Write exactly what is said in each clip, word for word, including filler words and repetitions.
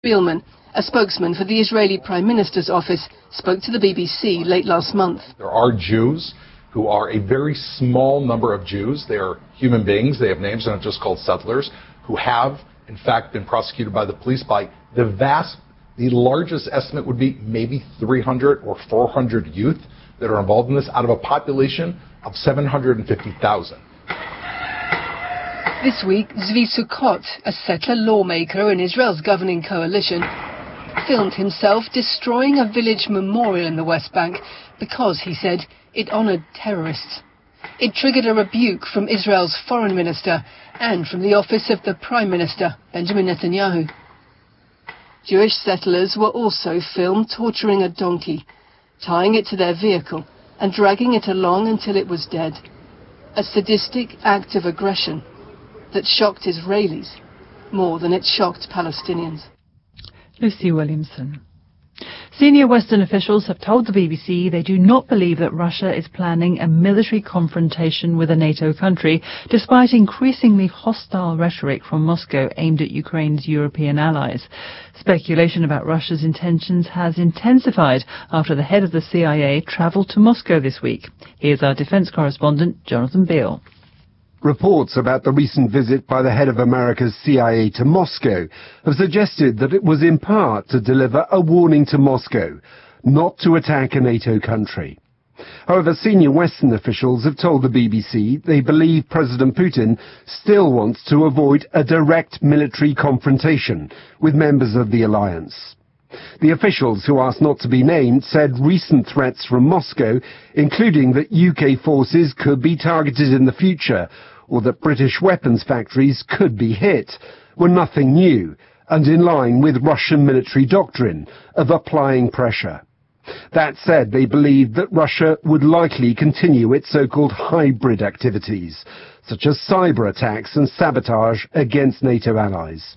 Spielman, a spokesman for the Israeli Prime Minister's office, spoke to the B B C late last month. There are Jews who are a very small number of Jews. They are human beings. They have names. They're not just called settlers, who have, in fact, been prosecuted by the police by the vast, the largest estimate would be maybe three hundred or four hundred youth that are involved in this out of a population of seven hundred fifty thousand. This week, Zvi Sukkot, a settler lawmaker in Israel's governing coalition, filmed himself destroying a village memorial in the West Bank because, he said, it honoured terrorists. It triggered a rebuke from Israel's foreign minister and from the office of the Prime Minister, Benjamin Netanyahu. Jewish settlers were also filmed torturing a donkey, tying it to their vehicle and dragging it along until it was dead. A sadistic act of aggression that shocked Israelis more than it shocked Palestinians. Lucy Williamson. Senior Western officials have told the B B C they do not believe that Russia is planning a military confrontation with a NATO country, despite increasingly hostile rhetoric from Moscow aimed at Ukraine's European allies. Speculation about Russia's intentions has intensified after the head of the C I A travelled to Moscow this week. Here's our defence correspondent, Jonathan Beale. Reports about the recent visit by the head of America's C I A to Moscow have suggested that it was in part to deliver a warning to Moscow not to attack a NATO country. However, senior Western officials have told the B B C they believe President Putin still wants to avoid a direct military confrontation with members of the alliance. The officials, who asked not to be named, said recent threats from Moscow, including that U K forces could be targeted in the future or that British weapons factories could be hit, were nothing new and in line with Russian military doctrine of applying pressure. That said, they believed that Russia would likely continue its so-called hybrid activities, such as cyber attacks and sabotage against NATO allies.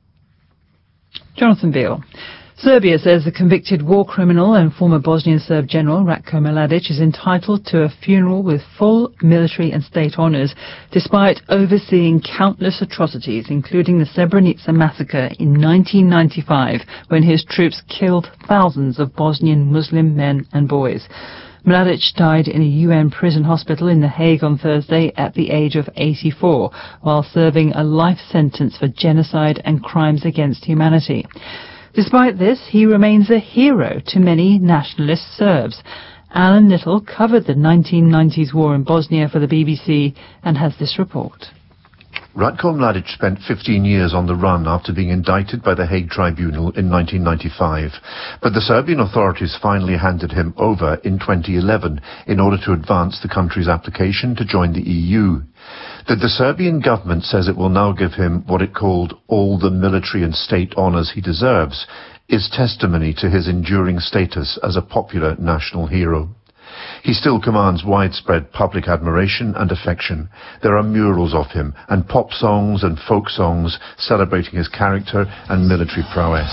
Jonathan Beale. Serbia says the convicted war criminal and former Bosnian Serb general Ratko Mladic is entitled to a funeral with full military and state honours, despite overseeing countless atrocities, including the Srebrenica massacre in nineteen ninety-five, when his troops killed thousands of Bosnian Muslim men and boys. Mladic died in a U N prison hospital in The Hague on Thursday at the age of eighty-four, while serving a life sentence for genocide and crimes against humanity. Despite this, he remains a hero to many nationalist Serbs. Alan Little covered the nineteen nineties war in Bosnia for the B B C and has this report. Ratko Mladic spent fifteen years on the run after being indicted by the Hague Tribunal in nineteen ninety-five, but the Serbian authorities finally handed him over in twenty eleven in order to advance the country's application to join the E U. That the Serbian government says it will now give him what it called all the military and state honours he deserves is testimony to his enduring status as a popular national hero. He still commands widespread public admiration and affection. There are murals of him and pop songs and folk songs celebrating his character and military prowess.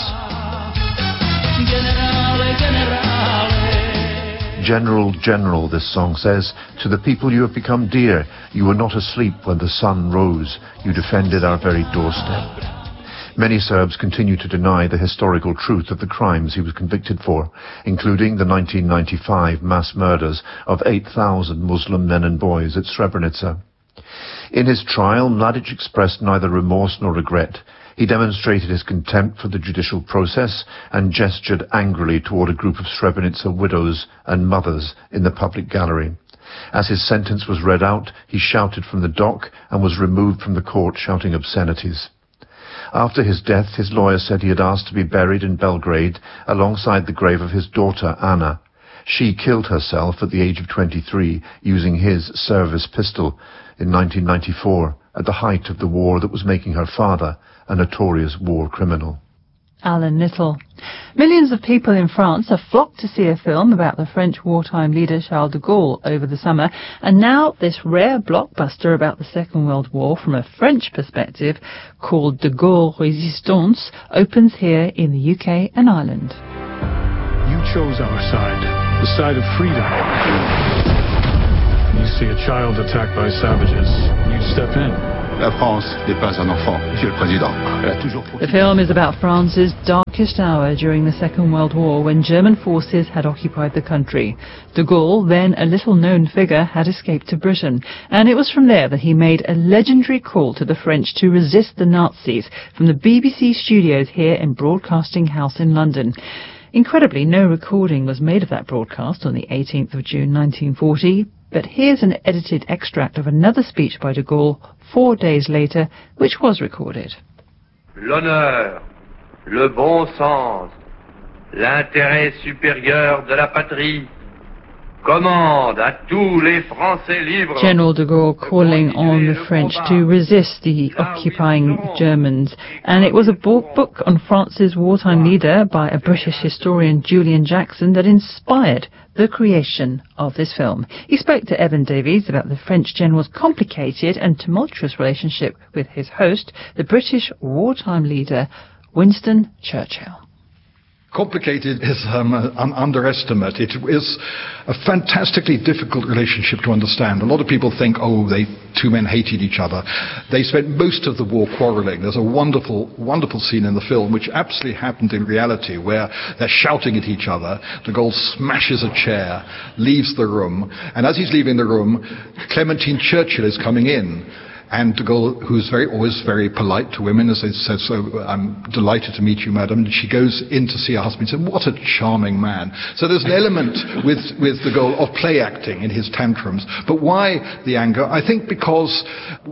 General, General, this song says, to the people you have become dear, you were not asleep when the sun rose. You defended our very doorstep. Many Serbs continue to deny the historical truth of the crimes he was convicted for, including the nineteen ninety-five mass murders of eight thousand Muslim men and boys at Srebrenica. In his trial, Mladic expressed neither remorse nor regret. He demonstrated his contempt for the judicial process and gestured angrily toward a group of Srebrenica widows and mothers in the public gallery. As his sentence was read out, he shouted from the dock and was removed from the court shouting obscenities. After his death, his lawyer said he had asked to be buried in Belgrade alongside the grave of his daughter, Anna. She killed herself at the age of twenty-three using his service pistol in nineteen ninety-four at the height of the war that was making her father a notorious war criminal. Alan Little. Millions of people in France have flocked to see a film about the French wartime leader Charles de Gaulle over the summer, and now this rare blockbuster about the Second World War from a French perspective, called De Gaulle Resistance, opens here in the U K and Ireland. You chose our side, the side of freedom. You see a child attacked by savages, you step in. La France n'est pas un enfant, Monsieur le Président. Elle a toujours... The film is about France's darkest hour during the Second World War when German forces had occupied the country. De Gaulle, then a little-known figure, had escaped to Britain, and it was from there that he made a legendary call to the French to resist the Nazis from the B B C studios here in Broadcasting House in London. Incredibly, no recording was made of that broadcast on the eighteenth of June nineteen forty, but here's an edited extract of another speech by de Gaulle four days later, which was recorded. L'honneur, le bon sens, l'intérêt supérieur de la patrie commande à tous les Français libres. General de Gaulle calling on the French to resist the occupying Germans, and it was a book on France's wartime leader by a British historian, Julian Jackson, that inspired the creation of this film. He spoke to Evan Davies about the French general's complicated and tumultuous relationship with his host, the British wartime leader, Winston Churchill. Complicated is um, an underestimate. It is a fantastically difficult relationship to understand. A lot of people think, oh, they two men hated each other. They spent most of the war quarreling. There's a wonderful, wonderful scene in the film which absolutely happened in reality where they're shouting at each other. De Gaulle smashes a chair, leaves the room, and as he's leaving the room, Clementine Churchill is coming in. And de Gaulle, who's very, always very polite to women, as they said, so I'm delighted to meet you, madam. And she goes in to see her husband and said, what a charming man. So there's an element with, with de Gaulle of play acting in his tantrums. But why the anger? I think because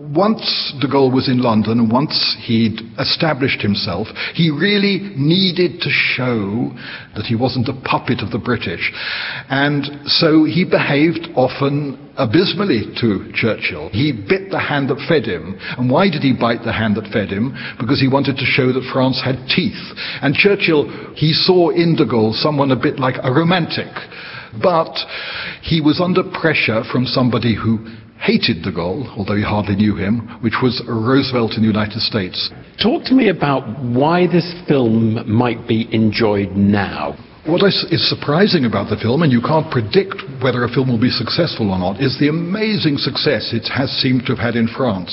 once de Gaulle was in London and once he'd established himself, he really needed to show that he wasn't a puppet of the British. And so he behaved often abysmally to Churchill. He bit the hand that fed him. And why did he bite the hand that fed him? Because he wanted to show that France had teeth. And Churchill, he saw in de Gaulle someone a bit like a romantic. But he was under pressure from somebody who hated de Gaulle, although he hardly knew him, which was Roosevelt in the United States. Talk to me about why this film might be enjoyed now. What is surprising about the film, and you can't predict whether a film will be successful or not, is the amazing success it has seemed to have had in France.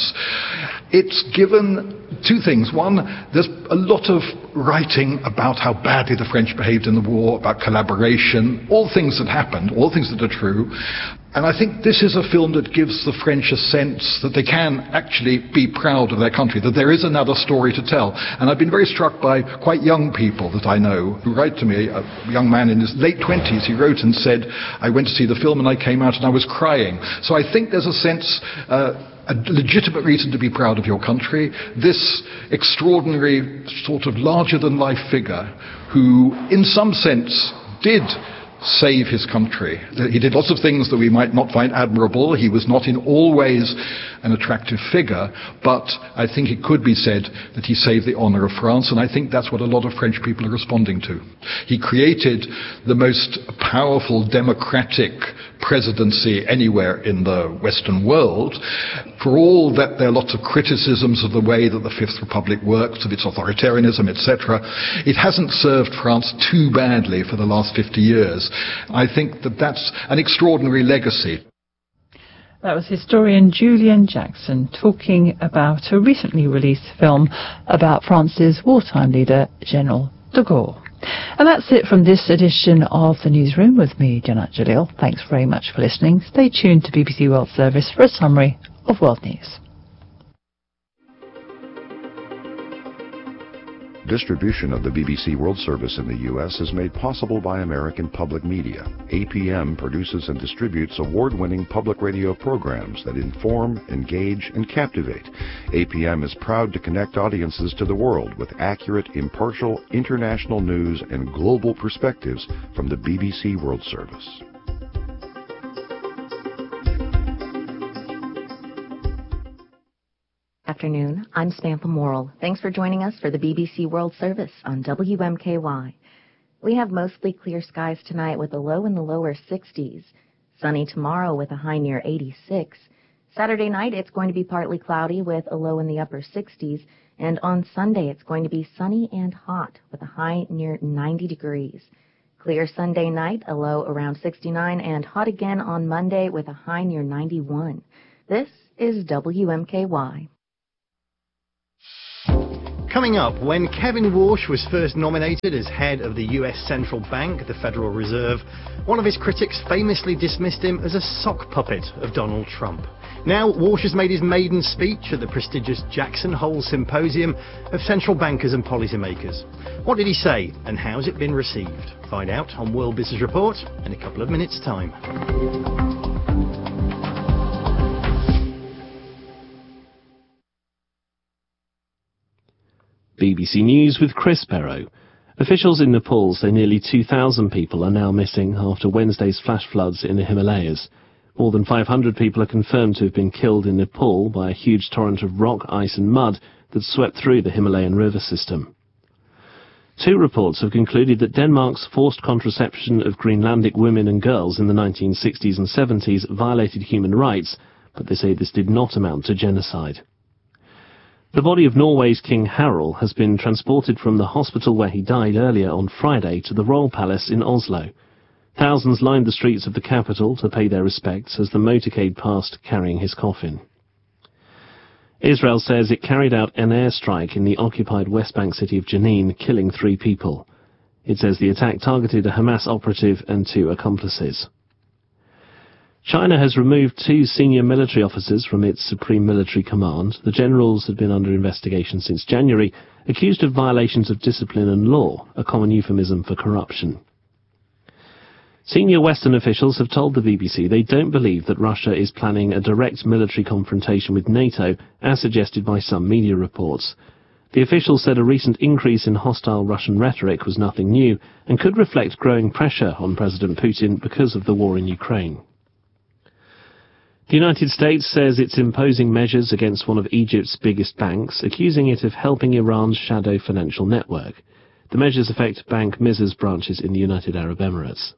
It's given two things. One, there's a lot of writing about how badly the French behaved in the war, about collaboration, all things that happened, all things that are true. And I think this is a film that gives the French a sense that they can actually be proud of their country, that there is another story to tell. And I've been very struck by quite young people that I know who write to me, a young man in his late twenties, he wrote and said, I went to see the film and I came out and I was crying. So I think there's a sense, uh, a legitimate reason to be proud of your country. This extraordinary sort of larger-than-life figure who, in some sense, did save his country. He did lots of things that we might not find admirable. He was not in all ways an attractive figure, but I think it could be said that he saved the honor of France, and I think that's what a lot of French people are responding to. He created the most powerful democratic presidency anywhere in the Western world. For all that there are lots of criticisms of the way that the Fifth Republic works, of its authoritarianism, et cetera, it hasn't served France too badly for the last fifty years. I think that that's an extraordinary legacy. That was historian Julian Jackson talking about a recently released film about France's wartime leader, General de Gaulle. And that's it from this edition of The Newsroom with me, Janat Jalil. Thanks very much for listening. Stay tuned to B B C World Service for a summary of world news. Distribution of the B B C World Service in the U S is made possible by American Public Media. A P M produces and distributes award-winning public radio programs that inform, engage, and captivate. A P M is proud to connect audiences to the world with accurate, impartial, international news and global perspectives from the B B C World Service. Afternoon, I'm Samantha Morrill. Thanks for joining us for the B B C World Service on W M K Y. We have mostly clear skies tonight with a low in the lower sixties. Sunny tomorrow with a high near eighty-six. Saturday night it's going to be partly cloudy with a low in the upper sixties. And on Sunday it's going to be sunny and hot with a high near ninety degrees. Clear Sunday night, a low around sixty-nine, and hot again on Monday with a high near ninety-one. This is W M K Y. Coming up, when Kevin Warsh was first nominated as head of the U S Central Bank, the Federal Reserve, one of his critics famously dismissed him as a sock puppet of Donald Trump. Now, Warsh has made his maiden speech at the prestigious Jackson Hole Symposium of Central Bankers and Policymakers. What did he say, and how's it been received? Find out on World Business Report in a couple of minutes' time. B B C News with Chris Perrow. Officials in Nepal say nearly two thousand people are now missing after Wednesday's flash floods in the Himalayas. More than five hundred people are confirmed to have been killed in Nepal by a huge torrent of rock, ice and mud that swept through the Himalayan river system. Two reports have concluded that Denmark's forced contraception of Greenlandic women and girls in the nineteen sixties and seventies violated human rights, but they say this did not amount to genocide. The body of Norway's King Harald has been transported from the hospital where he died earlier on Friday to the Royal Palace in Oslo. Thousands lined the streets of the capital to pay their respects as the motorcade passed carrying his coffin. Israel says it carried out an airstrike in the occupied West Bank city of Jenin, killing three people. It says the attack targeted a Hamas operative and two accomplices. China has removed two senior military officers from its Supreme Military Command. The generals had been under investigation since January, accused of violations of discipline and law, a common euphemism for corruption. Senior Western officials have told the B B C they don't believe that Russia is planning a direct military confrontation with NATO, as suggested by some media reports. The officials said a recent increase in hostile Russian rhetoric was nothing new and could reflect growing pressure on President Putin because of the war in Ukraine. The United States says it's imposing measures against one of Egypt's biggest banks, accusing it of helping Iran's shadow financial network. The measures affect Bank Miz's branches in the United Arab Emirates.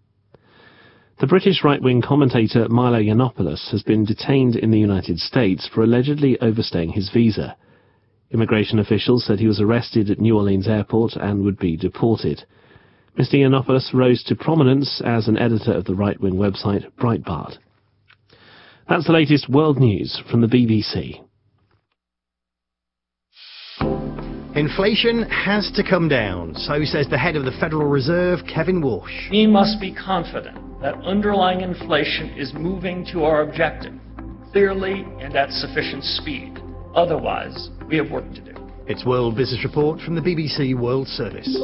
The British right-wing commentator Milo Yiannopoulos has been detained in the United States for allegedly overstaying his visa. Immigration officials said he was arrested at New Orleans airport and would be deported. Mister Yiannopoulos rose to prominence as an editor of the right-wing website Breitbart. That's the latest world news from the B B C. Inflation has to come down, so says the head of the Federal Reserve, Kevin Warsh. We must be confident that underlying inflation is moving to our objective, clearly and at sufficient speed. Otherwise, we have work to do. It's World Business Report from the B B C World Service.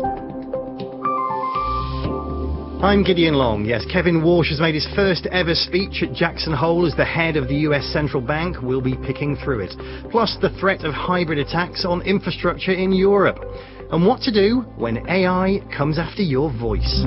I'm Gideon Long. Yes, Kevin Warsh has made his first ever speech at Jackson Hole as the head of the U S Central Bank. We'll be picking through it. Plus the threat of hybrid attacks on infrastructure in Europe. And what to do when A I comes after your voice.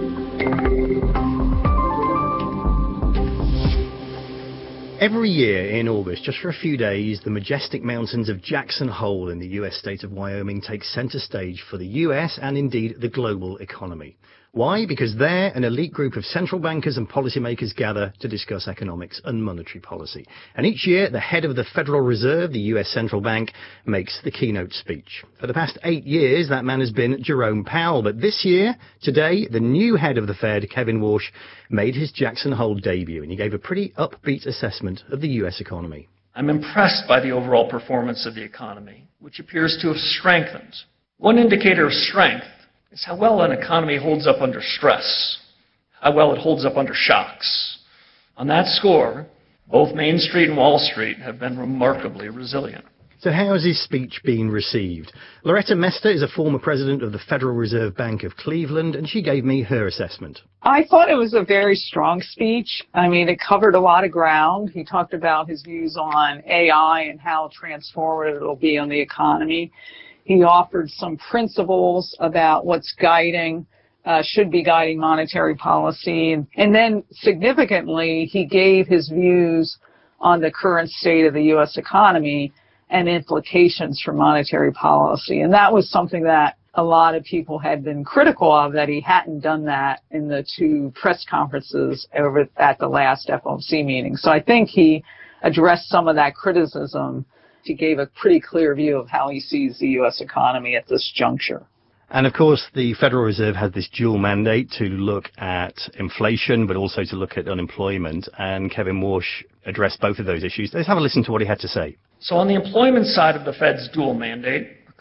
Every year in August, just for a few days, the majestic mountains of Jackson Hole in the U S state of Wyoming take centre stage for the U S and indeed the global economy. Why? Because there an elite group of central bankers and policymakers gather to discuss economics and monetary policy. And each year, the head of the Federal Reserve, the U S Central Bank, makes the keynote speech. For the past eight years, that man has been Jerome Powell. But this year, today, the new head of the Fed, Kevin Warsh, made his Jackson Hole debut, and he gave a pretty upbeat assessment of the U S economy. I'm impressed by the overall performance of the economy, which appears to have strengthened. One indicator of strength is how well an economy holds up under stress, how well it holds up under shocks. On that score, both Main Street and Wall Street have been remarkably resilient. So how has his speech been received? Loretta Mester is a former president of the Federal Reserve Bank of Cleveland, and she gave me her assessment. I thought it was a very strong speech. I mean, it covered a lot of ground. He talked about his views on A I and how transformative it will be on the economy. He offered some principles about what's guiding, uh, should be guiding monetary policy. And, and then significantly, he gave his views on the current state of the U S economy and implications for monetary policy. And that was something that a lot of people had been critical of, that he hadn't done that in the two press conferences over at the last F O M C meeting. So I think he addressed some of that criticism. He gave a pretty clear view of how he sees the U S economy at this juncture. And of course, the Federal Reserve has this dual mandate to look at inflation, but also to look at unemployment. And Kevin Warsh addressed both of those issues. Let's have a listen to what he had to say. So on the employment side of the Fed's dual mandate, a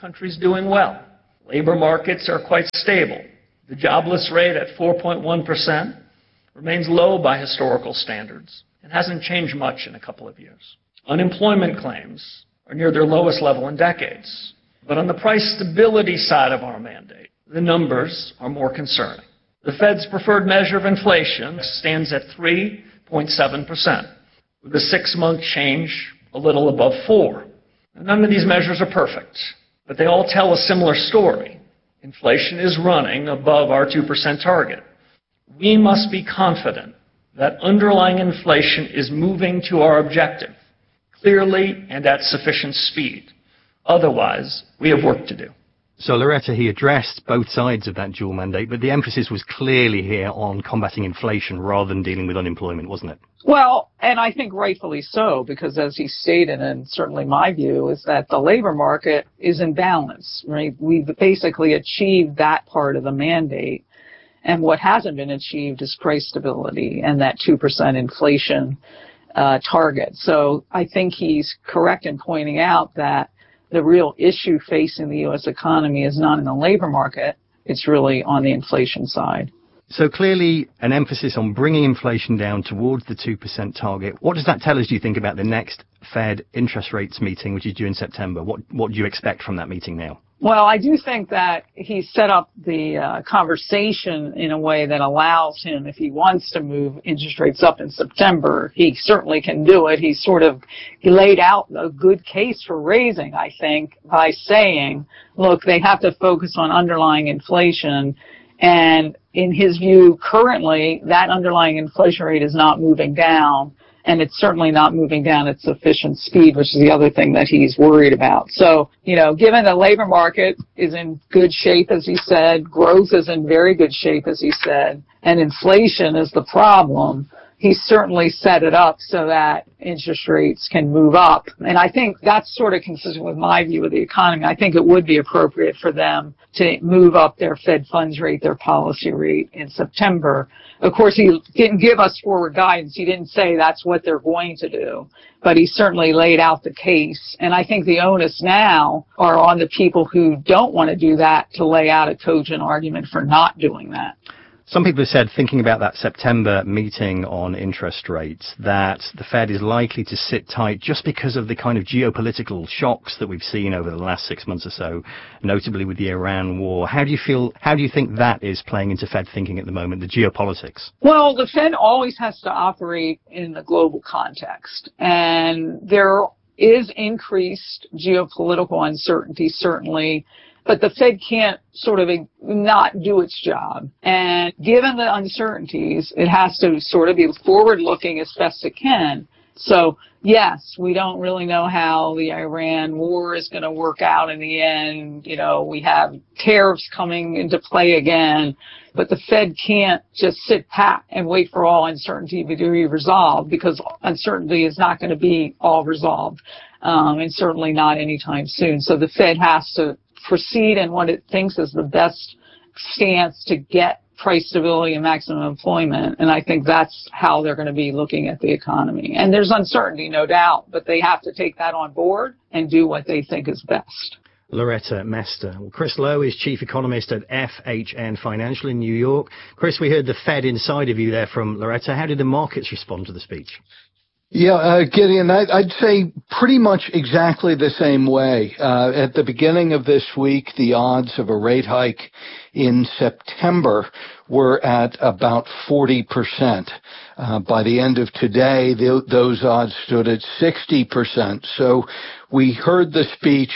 country's doing well. Labor markets are quite stable. The jobless rate at four point one percent remains low by historical standards and hasn't changed much in a couple of years. Unemployment claims are near their lowest level in decades. But on the price stability side of our mandate, the numbers are more concerning. The Fed's preferred measure of inflation stands at three point seven percent, with a six-month change a little above four. None of these measures are perfect, but they all tell a similar story. Inflation is running above our two percent target. We must be confident that underlying inflation is moving to our objective, clearly and at sufficient speed. Otherwise, we have work to do. So, Loretta, he addressed both sides of that dual mandate, but the emphasis was clearly here on combating inflation rather than dealing with unemployment, wasn't it? Well, and I think rightfully so, because as he stated, and certainly my view, is that the labor market is in balance, right? We've basically achieved that part of the mandate. And what hasn't been achieved is price stability and that two percent inflation uh, target. So I think he's correct in pointing out that the real issue facing the U S economy is not in the labor market. It's really on the inflation side. So clearly an emphasis on bringing inflation down towards the two percent target. What does that tell us, do you think, about the next Fed interest rates meeting, which is due in September? What, what do you expect from that meeting now? Well, I do think that he set up the uh, conversation in a way that allows him, if he wants to move interest rates up in September, he certainly can do it. He sort of he laid out a good case for raising, I think, by saying, look, they have to focus on underlying inflation. And in his view, currently, that underlying inflation rate is not moving down. And it's certainly not moving down at sufficient speed, which is the other thing that he's worried about. So, you know, given the labor market is in good shape, as he said, growth is in very good shape, as he said, and inflation is the problem, he certainly set it up so that interest rates can move up. And I think that's sort of consistent with my view of the economy. I think it would be appropriate for them to move up their Fed funds rate, their policy rate in September. Of course, he didn't give us forward guidance. He didn't say that's what they're going to do, but he certainly laid out the case. And I think the onus now are on the people who don't want to do that to lay out a cogent argument for not doing that. Some people have said, thinking about that September meeting on interest rates, that the Fed is likely to sit tight just because of the kind of geopolitical shocks that we've seen over the last six months or so, notably with the Iran war. How do you feel, how do you think that is playing into Fed thinking at the moment, the geopolitics? Well, the Fed always has to operate in the global context, and there is increased geopolitical uncertainty, certainly. But the Fed can't sort of not do its job. And given the uncertainties, it has to sort of be forward-looking as best it can. So, yes, we don't really know how the Iran war is going to work out in the end. You know, we have tariffs coming into play again. But the Fed can't just sit pat and wait for all uncertainty to be resolved, because uncertainty is not going to be all resolved, um, and certainly not anytime soon. So the Fed has to proceed in what it thinks is the best stance to get price stability and maximum employment. And I think that's how they're going to be looking at the economy. And there's uncertainty, no doubt, but they have to take that on board and do what they think is best. Loretta Mester. Well, Chris Lowe is chief economist at F H N Financial in New York. Chris, we heard the Fed inside of you there from Loretta. How did the markets respond to the speech? Yeah, uh, Gideon, I'd, I'd say pretty much exactly the same way. Uh, at the beginning of this week, the odds of a rate hike in September were at about forty percent. Uh, by the end of today, th- those odds stood at sixty percent. So we heard the speech,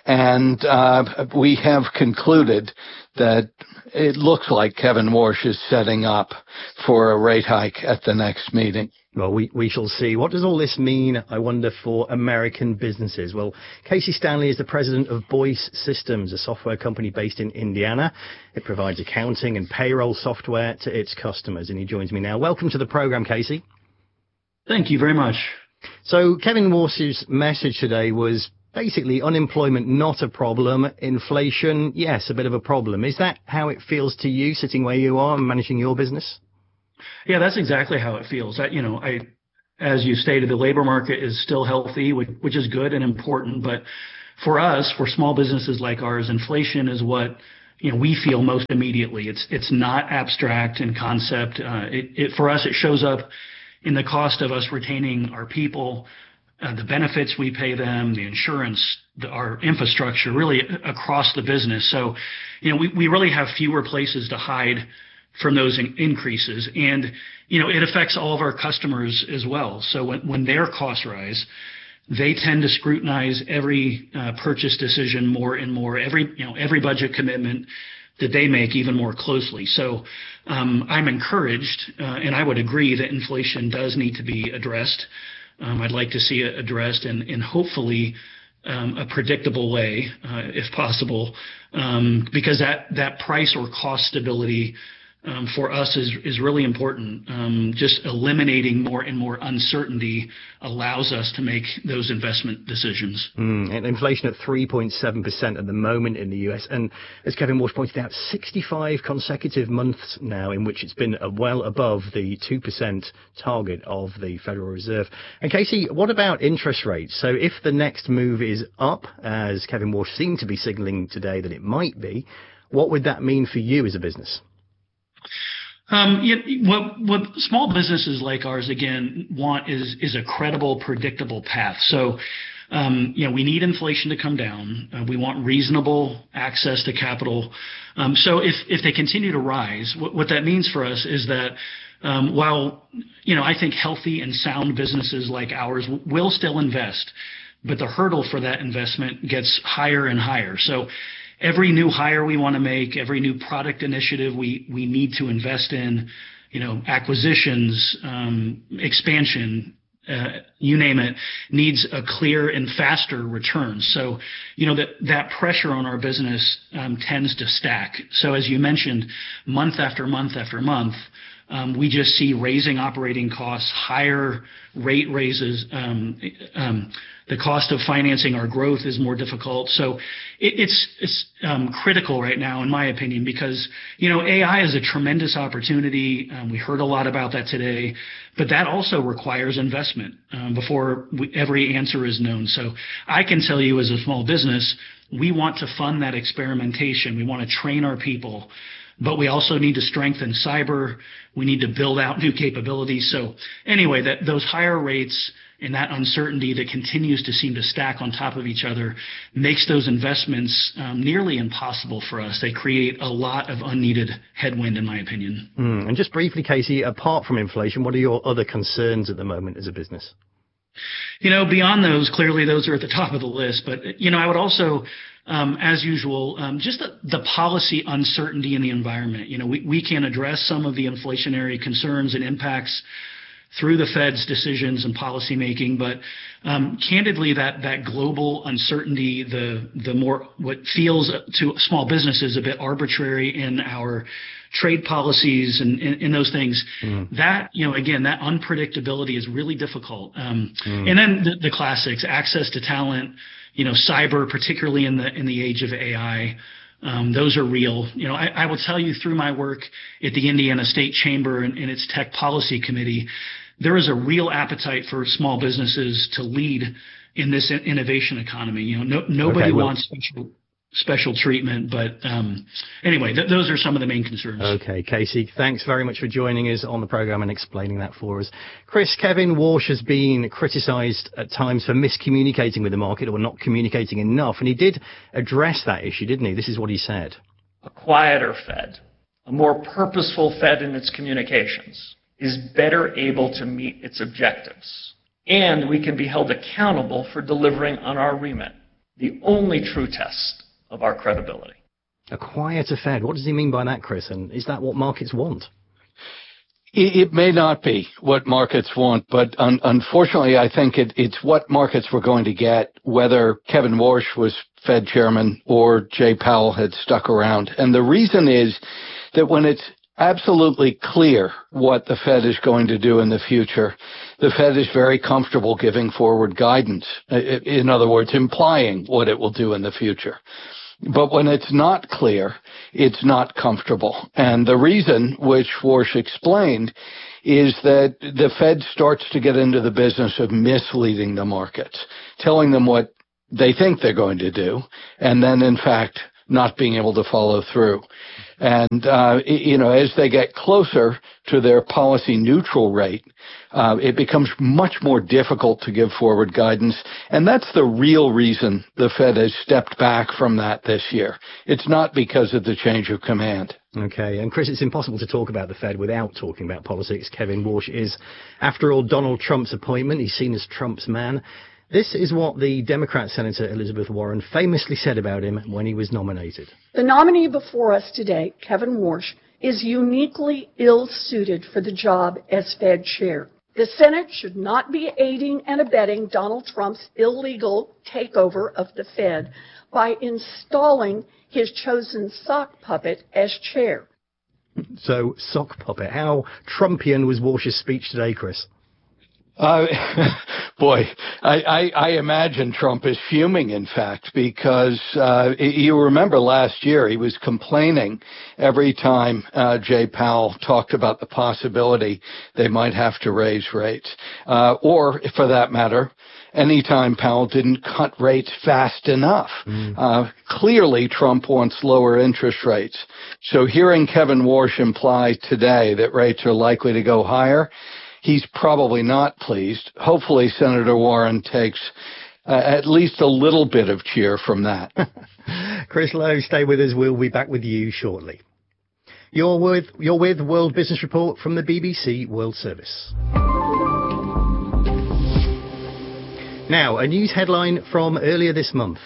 and uh, we have concluded that it looks like Kevin Warsh is setting up for a rate hike at the next meeting. Well, we, we shall see. What does all this mean, I wonder, for American businesses? Well, Casey Stanley is the president of Boyce Systems, a software company based in Indiana. It provides accounting and payroll software to its customers, and he joins me now. Welcome to the program, Casey. Thank you very much. So Kevin Warsh's message today was basically unemployment not a problem, inflation, yes, a bit of a problem. Is that how it feels to you, sitting where you are and managing your business? Yeah, that's exactly how it feels. I, you know, I, as you stated, the labor market is still healthy, which, which is good and important, but for us, for small businesses like ours, inflation is what you know we feel most immediately. It's it's not abstract in concept. Uh, it, it for us, it shows up in the cost of us retaining our people, uh, the benefits we pay them, the insurance, the, our infrastructure, really across the business. So, you know, we, we really have fewer places to hide from those in- increases. And, you know, it affects all of our customers as well. So when, when their costs rise, they tend to scrutinize every uh, purchase decision more and more, every, you know, every budget commitment that they make even more closely. So um, I'm encouraged, uh, and I would agree that inflation does need to be addressed. Um, I'd like to see it addressed in, in hopefully um, a predictable way, uh, if possible, um, because that, that price or cost stability Um, for us is is really important. Um, just eliminating more and more uncertainty allows us to make those investment decisions. Mm, and inflation at three point seven percent at the moment in the U S. And as Kevin Walsh pointed out, sixty-five consecutive months now in which it's been well above the two percent target of the Federal Reserve. And Casey, what about interest rates? So if the next move is up, as Kevin Walsh seemed to be signaling today that it might be, what would that mean for you as a business? Um, you know, what, what small businesses like ours, again, want is, is a credible, predictable path. So, um, you know, we need inflation to come down. Uh, we want reasonable access to capital. Um, so if, if they continue to rise, what, what that means for us is that, um, while, you know, I think healthy and sound businesses like ours will still invest, but the hurdle for that investment gets higher and higher. So, every new hire we want to make, every new product initiative we, we need to invest in, you know, acquisitions, um, expansion, uh, you name it, needs a clear and faster return. So, you know, that, that pressure on our business um, tends to stack. So as you mentioned, month after month after month, Um, we just see raising operating costs, higher rate raises. Um, um, the cost of financing our growth is more difficult. So it, it's it's um, critical right now, in my opinion, because you know A I is a tremendous opportunity. Um, we heard a lot about that today, but that also requires investment um, before we, every answer is known. So I can tell you, as a small business, we want to fund that experimentation. We want to train our people. But we also need to strengthen cyber. We need to build out new capabilities. So anyway, that those higher rates and that uncertainty that continues to seem to stack on top of each other makes those investments um, nearly impossible for us. They create a lot of unneeded headwind, in my opinion. Mm, and just briefly, Casey, apart from inflation, what are your other concerns at the moment as a business? You know, beyond those, clearly those are at the top of the list. But, you know, I would also, um, as usual, um, just the, the policy uncertainty in the environment. You know, we, we can address some of the inflationary concerns and impacts through the Fed's decisions and policymaking, but um, candidly, that that global uncertainty, the the more what feels to small businesses a bit arbitrary in our trade policies and in those things, mm. that you know again that unpredictability is really difficult. Um, mm. And then the, the classics: access to talent, you know, cyber, particularly in the in the age of A I. Um, those are real. You know, I, I will tell you through my work at the Indiana State Chamber and, and its Tech Policy Committee, there is a real appetite for small businesses to lead in this innovation economy. You know, no, nobody okay, well, wants special, special treatment, but um, anyway, th- those are some of the main concerns. Okay, Casey, thanks very much for joining us on the program and explaining that for us. Chris, Kevin Walsh has been criticized at times for miscommunicating with the market or not communicating enough, and he did address that issue, didn't he? This is what he said. A quieter Fed, a more purposeful Fed in its communications, is better able to meet its objectives, and we can be held accountable for delivering on our remit, the only true test of our credibility. A quieter Fed. What does he mean by that, Chris? And is that what markets want? It may not be what markets want, but un- unfortunately, I think it, it's what markets were going to get, whether Kevin Walsh was Fed chairman or Jay Powell had stuck around. And the reason is that when it's absolutely clear what the Fed is going to do in the future, the Fed is very comfortable giving forward guidance. In other words, implying what it will do in the future. But when it's not clear, it's not comfortable. And the reason, which Walsh explained, is that the Fed starts to get into the business of misleading the markets, telling them what they think they're going to do, and then, in fact, not being able to follow through. And, uh, you know, as they get closer to their policy neutral rate, uh, it becomes much more difficult to give forward guidance. And that's the real reason the Fed has stepped back from that this year. It's not because of the change of command. Okay, and Chris, it's impossible to talk about the Fed without talking about politics. Kevin Warsh is, after all, Donald Trump's appointment. He's seen as Trump's man. This is what the Democrat Senator Elizabeth Warren famously said about him when he was nominated. The nominee before us today, Kevin Warsh, is uniquely ill-suited for the job as Fed chair. The Senate should not be aiding and abetting Donald Trump's illegal takeover of the Fed by installing his chosen sock puppet as chair. So, sock puppet. How Trumpian was Warsh's speech today, Chris? Uh, boy, I, I, I imagine Trump is fuming, in fact, because uh, you remember last year he was complaining every time uh, Jay Powell talked about the possibility they might have to raise rates. Uh, or, for that matter, anytime Powell didn't cut rates fast enough. Mm. Uh, clearly, Trump wants lower interest rates. So hearing Kevin Warsh imply today that rates are likely to go higher, he's probably not pleased. Hopefully, Senator Warren takes uh, at least a little bit of cheer from that. Chris Lowe, stay with us. We'll be back with you shortly. You're with, you're with World Business Report from the B B C World Service. Now, a news headline from earlier this month.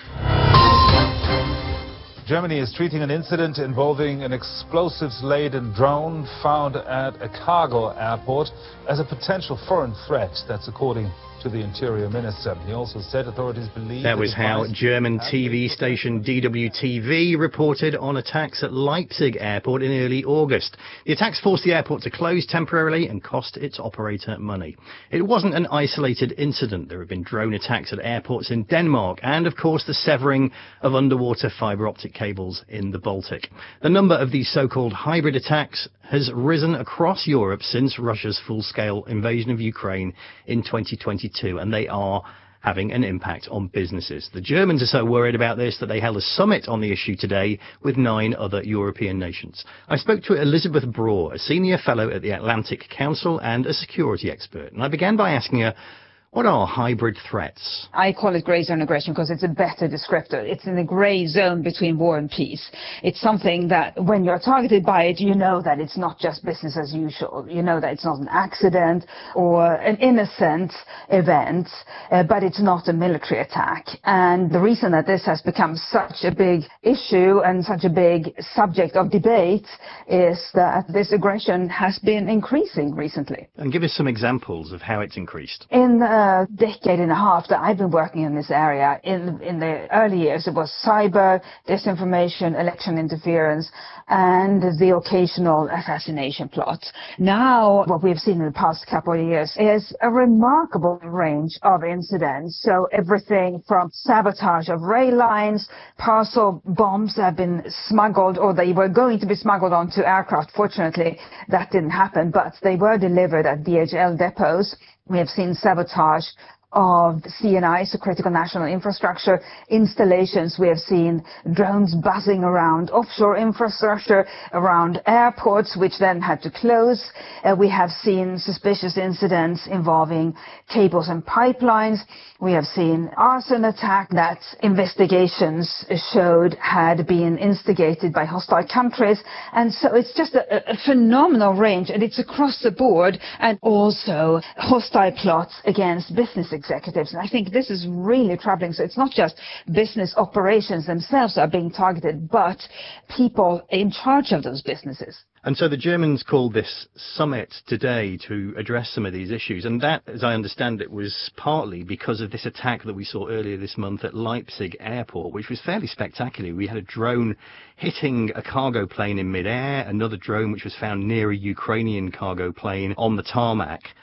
Germany is treating an incident involving an explosives-laden drone found at a cargo airport as a potential foreign threat. That's according to the Interior Minister. He also said authorities believe... That was how German T V station D W T V reported on attacks at Leipzig Airport in early August. The attacks forced the airport to close temporarily and cost its operator money. It wasn't an isolated incident. There have been drone attacks at airports in Denmark and, of course, the severing of underwater fibre optic cables in the Baltic. The number of these so-called hybrid attacks has risen across Europe since Russia's full-scale invasion of Ukraine in twenty twenty-two, and they are having an impact on businesses. The Germans are so worried about this that they held a summit on the issue today with nine other European nations. I spoke to Elizabeth Braw, a senior fellow at the Atlantic Council and a security expert, and I began by asking her, what are hybrid threats? I call it grey zone aggression because it's a better descriptor. It's in the grey zone between war and peace. It's something that when you're targeted by it, you know that it's not just business as usual. You know that it's not an accident or an innocent event, uh, but it's not a military attack. And the reason that this has become such a big issue and such a big subject of debate is that this aggression has been increasing recently. And give us some examples of how it's increased. In the A decade and a half that I've been working in this area, in in the early years, it was cyber, disinformation, election interference, and the occasional assassination plots. Now, what we've seen in the past couple of years is a remarkable range of incidents. So everything from sabotage of rail lines, parcel bombs have been smuggled, or they were going to be smuggled onto aircraft. Fortunately, that didn't happen, but they were delivered at D H L depots. We have seen sabotage of C N I, so critical national infrastructure installations. We have seen drones buzzing around offshore infrastructure, around airports, which then had to close. Uh, we have seen suspicious incidents involving cables and pipelines. We have seen arson attack that investigations showed had been instigated by hostile countries. And so it's just a, a phenomenal range, and it's across the board, and also hostile plots against business executives. And I think this is really troubling. So it's not just business operations themselves are being targeted, but people in charge of those businesses. And so the Germans called this summit today to address some of these issues. And that, as I understand it, was partly because of this attack that we saw earlier this month at Leipzig Airport, which was fairly spectacular. We had a drone hitting a cargo plane in midair, another drone which was found near a Ukrainian cargo plane on the tarmac.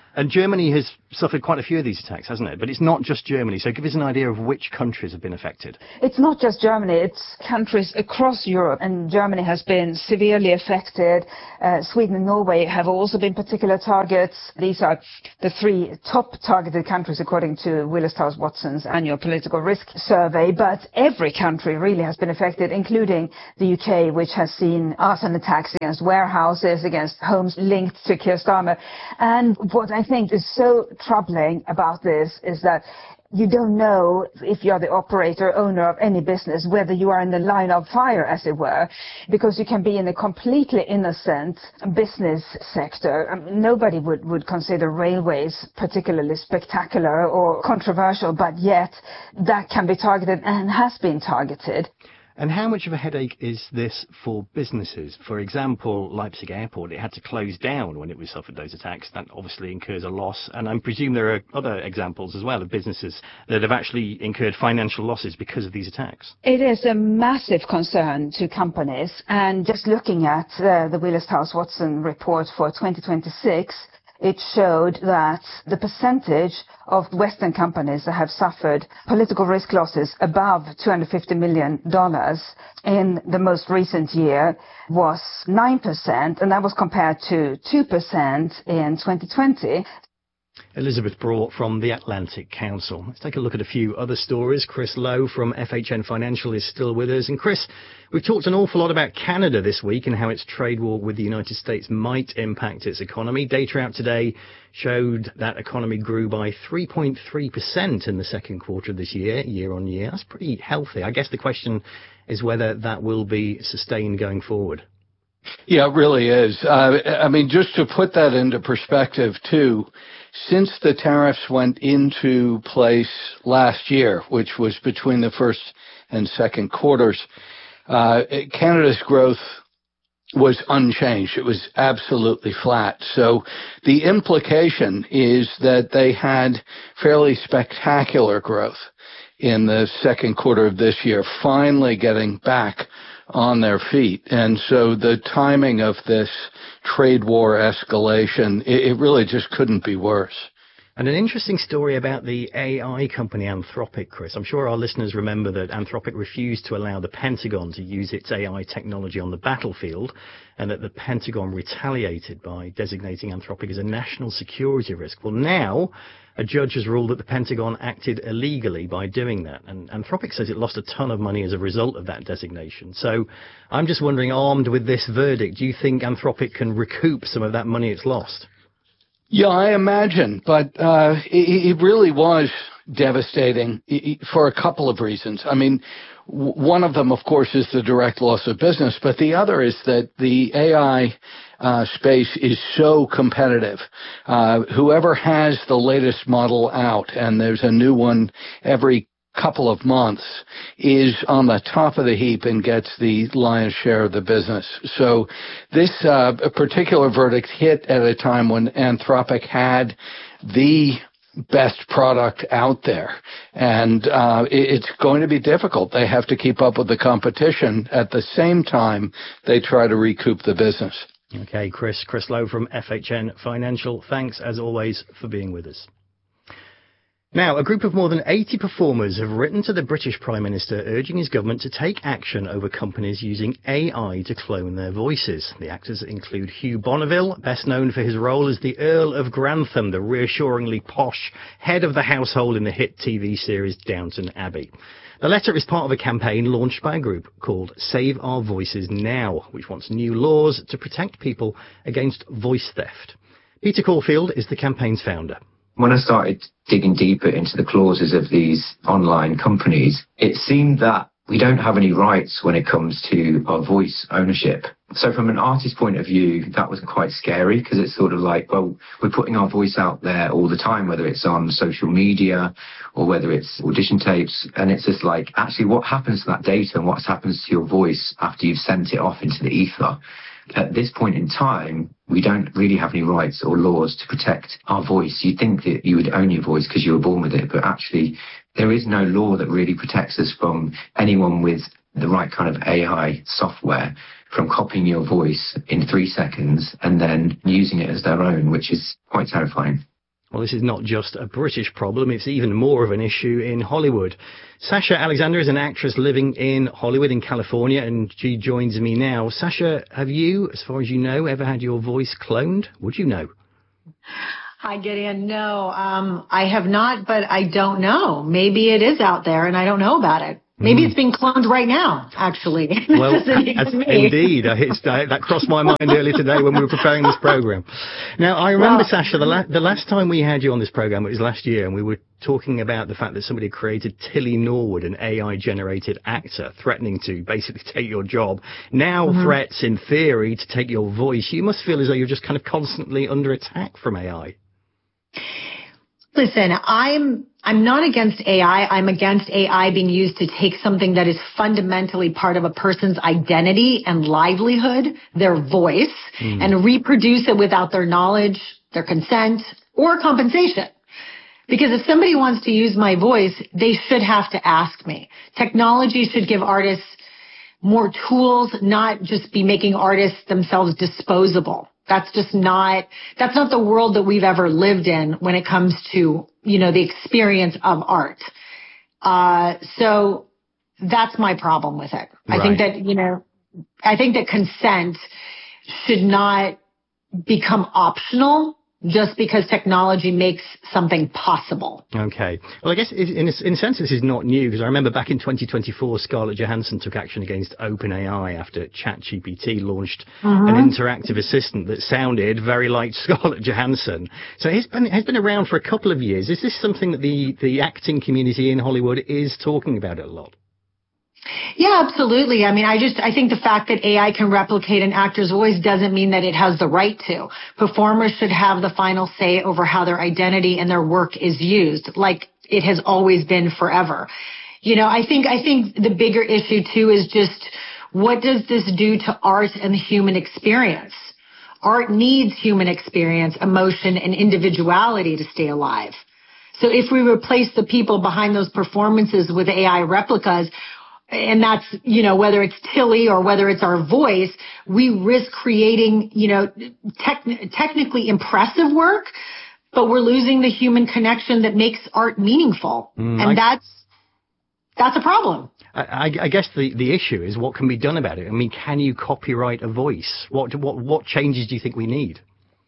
And Germany has suffered quite a few of these attacks, hasn't it? But it's not just Germany. So give us an idea of which countries have been affected. It's not just Germany. It's countries across Europe. And Germany has been severely affected. Uh, Sweden and Norway have also been particular targets. These are the three top targeted countries according to Willis Towers Watson's annual political risk survey. But every country really has been affected, including the U K, which has seen arson attacks against warehouses, against homes linked to Keir Starmer. And what I think is so troubling about this is that you don't know, if you're the operator, owner of any business, whether you are in the line of fire, as it were, because you can be in a completely innocent business sector. Um, nobody would, would consider railways particularly spectacular or controversial, but yet that can be targeted and has been targeted. And how much of a headache is this for businesses? For example, Leipzig Airport, it had to close down when it was suffered those attacks. That obviously incurs a loss. And I presume there are other examples as well of businesses that have actually incurred financial losses because of these attacks. It is a massive concern to companies. And just looking at uh, the Willis Towers Watson report for twenty twenty-six, it showed that the percentage of Western companies that have suffered political risk losses above two hundred fifty million dollars in the most recent year was nine percent, and that was compared to two percent in twenty twenty. Elizabeth Brought from the Atlantic Council. Let's take a look at a few other stories. Chris Lowe from F H N Financial is still with us. And Chris, we've talked an awful lot about Canada this week and how its trade war with the United States might impact its economy. Data out today showed that economy grew by three point three percent in the second quarter of this year, year on year. That's pretty healthy. I guess the question is whether that will be sustained going forward. Yeah, it really is. Uh, I mean, just to put that into perspective, too, since the tariffs went into place last year, which was between the first and second quarters, uh, Canada's growth was unchanged. It was absolutely flat. So the implication is that they had fairly spectacular growth in the second quarter of this year, finally getting back on their feet. And so the timing of this trade war escalation, it, it really just couldn't be worse. And an interesting story about the A I company Anthropic, Chris. I'm sure our listeners remember that Anthropic refused to allow the Pentagon to use its A I technology on the battlefield, and that the Pentagon retaliated by designating Anthropic as a national security risk. Well, now a judge has ruled that the Pentagon acted illegally by doing that. And Anthropic says it lost a ton of money as a result of that designation. So I'm just wondering, armed with this verdict, do you think Anthropic can recoup some of that money it's lost? Yeah, I imagine, but uh, it, it really was devastating for a couple of reasons. I mean, one of them, of course, is the direct loss of business, but the other is that the A I uh, space is so competitive. Uh, whoever has the latest model out, and there's a new one every couple of months, is on the top of the heap and gets the lion's share of the business. So this uh, particular verdict hit at a time when Anthropic had the best product out there. And uh, it's going to be difficult. They have to keep up with the competition. At the same time, they try to recoup the business. Okay, Chris. Chris Lowe from F H N Financial. Thanks, as always, for being with us. Now, a group of more than eighty performers have written to the British Prime Minister urging his government to take action over companies using A I to clone their voices. The actors include Hugh Bonneville, best known for his role as the Earl of Grantham, the reassuringly posh head of the household in the hit T V series Downton Abbey. The letter is part of a campaign launched by a group called Save Our Voices Now, which wants new laws to protect people against voice theft. Peter Caulfield is the campaign's founder. When I started digging deeper into the clauses of these online companies, it seemed that we don't have any rights when it comes to our voice ownership. So from an artist's point of view, that was quite scary, because it's sort of like, well, we're putting our voice out there all the time, whether it's on social media or whether it's audition tapes. And it's just like, actually, what happens to that data and what happens to your voice after you've sent it off into the ether? At this point in time, we don't really have any rights or laws to protect our voice. You'd think that you would own your voice because you were born with it, but actually there is no law that really protects us from anyone with the right kind of A I software from copying your voice in three seconds and then using it as their own, which is quite terrifying. Well, this is not just a British problem, it's even more of an issue in Hollywood. Sasha Alexander is an actress living in Hollywood in California, and she joins me now. Sasha, have you, as far as you know, ever had your voice cloned? Would you know? Hi, Gideon. No, um, I have not, but I don't know. Maybe it is out there and I don't know about it. Maybe mm. it's being cloned right now, actually. Well, as, indeed. It's, uh, that crossed my mind earlier today when we were preparing this program. Now, I remember, well, Sasha, the, la- the last time we had you on this program, it was last year, and we were talking about the fact that somebody created Tilly Norwood, an A I-generated actor, threatening to basically take your job. Now mm-hmm. threats, in theory, to take your voice. You must feel as though you're just kind of constantly under attack from A I. Listen, I'm I'm not against A I. I'm against A I being used to take something that is fundamentally part of a person's identity and livelihood, their voice, mm. and reproduce it without their knowledge, their consent, or compensation. Because if somebody wants to use my voice, they should have to ask me. Technology should give artists more tools, not just be making artists themselves disposable. That's just not, that's not the world that we've ever lived in when it comes to, you know, the experience of art. Uh, so that's my problem with it. Right. I think that, you know, I think that consent should not become optional just because technology makes something possible. Okay. Well, I guess in a, in a sense this is not new, because I remember back in twenty twenty-four, Scarlett Johansson took action against OpenAI after ChatGPT launched mm-hmm. an interactive assistant that sounded very like Scarlett Johansson. So it's been, it's been around for a couple of years. Is this something that the, the acting community in Hollywood is talking about it a lot? Yeah, absolutely. I mean, I just, I think the fact that A I can replicate an actor's voice doesn't mean that it has the right to. Performers should have the final say over how their identity and their work is used, like it has always been forever. You know, I think, I think the bigger issue too is just what does this do to art and the human experience? Art needs human experience, emotion, and individuality to stay alive. So if we replace the people behind those performances with A I replicas, and that's, you know, whether it's Tilly or whether it's our voice, we risk creating, you know, tech- technically impressive work, but we're losing the human connection that makes art meaningful. Mm, and I, that's, that's a problem. I, I guess the, the issue is what can be done about it. I mean, can you copyright a voice? What, what, what changes do you think we need?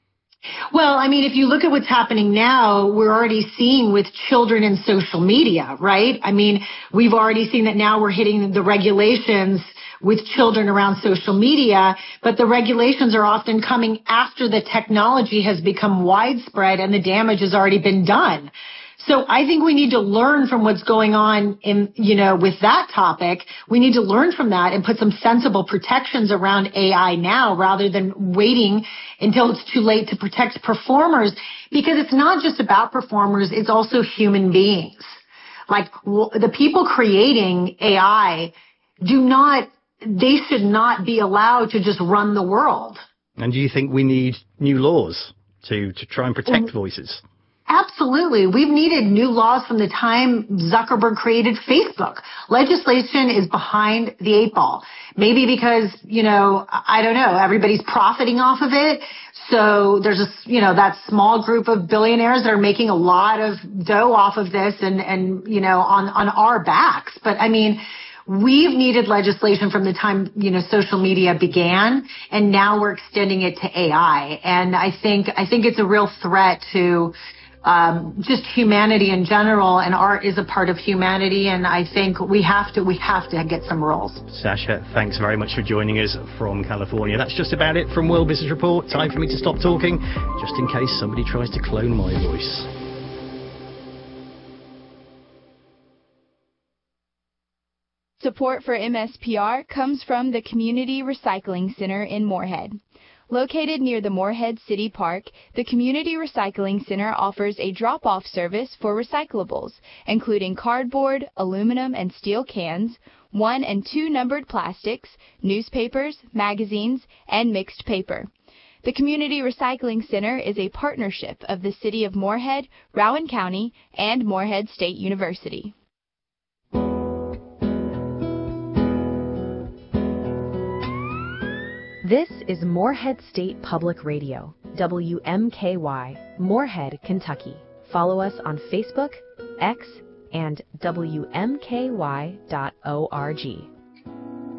Well, I mean, if you look at what's happening now, we're already seeing with children in social media, right? I mean, we've already seen that now we're hitting the regulations with children around social media, but the regulations are often coming after the technology has become widespread and the damage has already been done. So I think we need to learn from what's going on in, you know, with that topic. We need to learn from that and put some sensible protections around A I now rather than waiting until it's too late to protect performers, because it's not just about performers. It's also human beings. Like w- the people creating A I do not, they should not be allowed to just run the world. And do you think we need new laws to, to try and protect mm-hmm. voices? Absolutely. We've needed new laws from the time Zuckerberg created Facebook. Legislation is behind the eight ball. Maybe because, you know, I don't know, everybody's profiting off of it. So there's a, you know, that small group of billionaires that are making a lot of dough off of this and, and, you know, on, on our backs. But I mean, we've needed legislation from the time, you know, social media began, and now we're extending it to A I. And I think, I think it's a real threat to, Um, just humanity in general, and art is a part of humanity, and I think we have to we have to get some rules. Sasha, thanks very much for joining us from California. That's just about it from World Business Report. Time for me to stop talking, just in case somebody tries to clone my voice. Support for M S P R comes from the Community Recycling Center in Moorhead. Located near the Moorhead City Park, the Community Recycling Center offers a drop-off service for recyclables, including cardboard, aluminum and steel cans, one and two numbered plastics, newspapers, magazines, and mixed paper. The Community Recycling Center is a partnership of the City of Moorhead, Rowan County, and Moorhead State University. This is Moorhead State Public Radio, W M K Y, Moorhead, Kentucky. Follow us on Facebook, X, and W M K Y dot org.